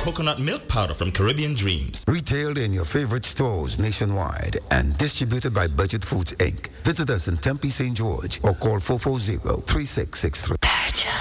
coconut milk powder from Caribbean Dreams. Retailed in your favorite stores nationwide and distributed by Budget Foods Inc. Visit us in Tempe, St. George or call 440-3663.